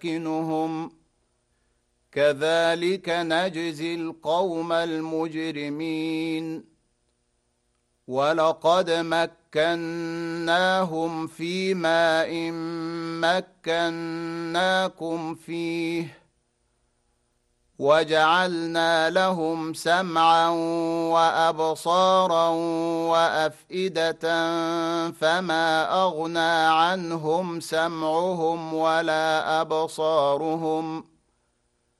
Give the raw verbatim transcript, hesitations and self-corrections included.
نمكنهم كذلك نجزي القوم المجرمين ولقد مكناهم في ماء مكناكم فيه وجعلنا لهم سمعا وأبصارا وأفئدة فما أغنى عنهم سمعهم ولا أبصارهم